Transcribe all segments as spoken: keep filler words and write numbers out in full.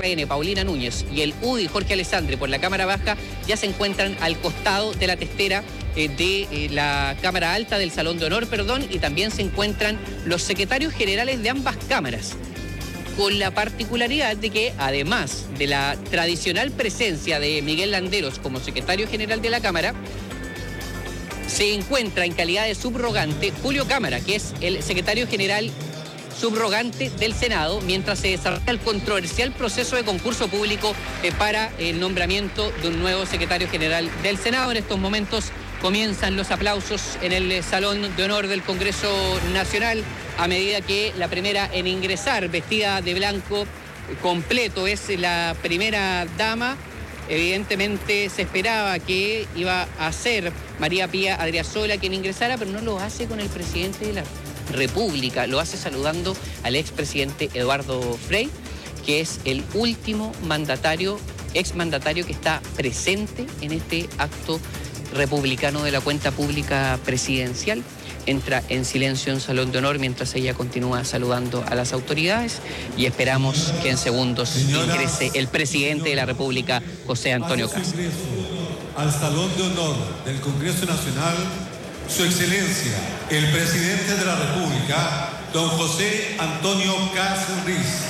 R N, Paulina Núñez, y el U D I, Jorge Alessandri, por la Cámara Baja, ya se encuentran al costado de la testera eh, de eh, la Cámara Alta, del Salón de Honor, perdón, y también se encuentran los secretarios generales de ambas cámaras, con la particularidad de que, además de la tradicional presencia de Miguel Landeros como secretario general de la Cámara, se encuentra en calidad de subrogante Julio Cámara, que es el secretario general subrogante del Senado, mientras se desarrolla el controversial proceso de concurso público eh, para el nombramiento de un nuevo secretario general del Senado. En estos momentos comienzan los aplausos en el Salón de Honor del Congreso Nacional, a medida que la primera en ingresar, vestida de blanco completo, es la primera dama. Evidentemente se esperaba que iba a ser María Pía Adriasola quien ingresara, pero no lo hace con el presidente de la República, lo hace saludando al expresidente Eduardo Frei, que es el último mandatario, exmandatario que está presente en este acto republicano de la cuenta pública presidencial. Entra en silencio en Salón de Honor mientras ella continúa saludando a las autoridades, y esperamos que en segundos Señoras, ingrese el presidente de la República, José Antonio Kast. Al Salón de Honor del Congreso Nacional, Su Excelencia, el presidente de la República, don José Antonio Kast Riz.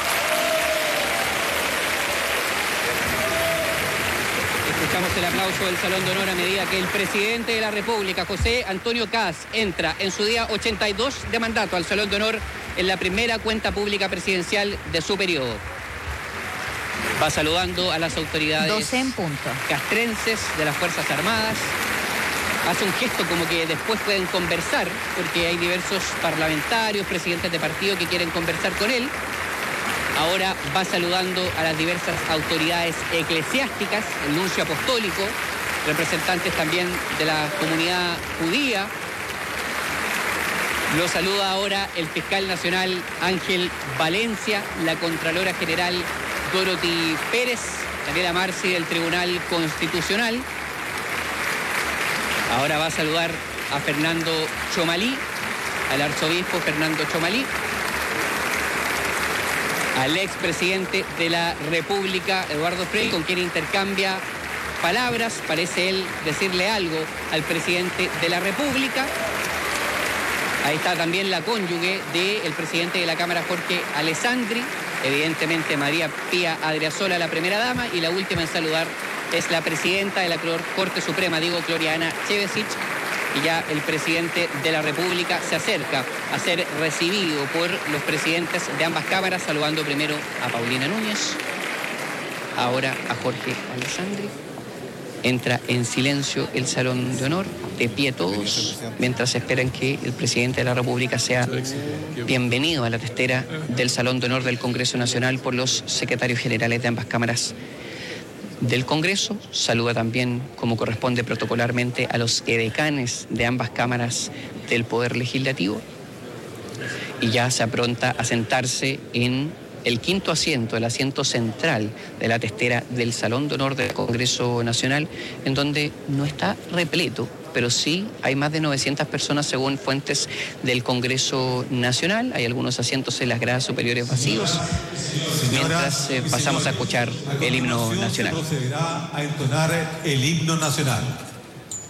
Escuchamos el aplauso del Salón de Honor a medida que el presidente de la República, José Antonio Kast, entra en su día ochenta y dos de mandato al Salón de Honor en la primera cuenta pública presidencial de su periodo. Va saludando a las autoridades doce en punto. Castrenses de las Fuerzas Armadas. Hace un gesto como que después pueden conversar, porque hay diversos parlamentarios, presidentes de partido que quieren conversar con él. Ahora va saludando a las diversas autoridades eclesiásticas, el nuncio apostólico, representantes también de la comunidad judía. Lo saluda ahora el fiscal nacional Ángel Valencia, la contralora general Dorothy Pérez, Daniela Marci del Tribunal Constitucional. Ahora va a saludar a Fernando Chomalí, al arzobispo Fernando Chomalí, al expresidente de la República, Eduardo Frei, con quien intercambia palabras. Parece él decirle algo al presidente de la República. Ahí está también la cónyuge del presidente de la Cámara, Jorge Alessandri. Evidentemente María Pía Adriasola, la primera dama, y la última en saludar es la presidenta de la Corte Suprema, digo, Gloriana Chevesic. Y ya el presidente de la República se acerca a ser recibido por los presidentes de ambas cámaras, saludando primero a Paulina Núñez, ahora a Jorge Alessandri. Entra en silencio el Salón de Honor, de pie todos, mientras esperan que el presidente de la República sea bienvenido a la testera del Salón de Honor del Congreso Nacional por los secretarios generales de ambas cámaras del Congreso. Saluda también, como corresponde protocolarmente, a los edecanes de ambas cámaras del Poder Legislativo, y ya se apronta a sentarse en el quinto asiento, el asiento central de la testera del Salón de Honor del Congreso Nacional, en donde no está repleto, pero sí hay más de novecientas personas según fuentes del Congreso Nacional. Hay algunos asientos en las gradas superiores vacíos, mientras eh, pasamos a escuchar el himno nacional. Procederá a entonar el himno nacional.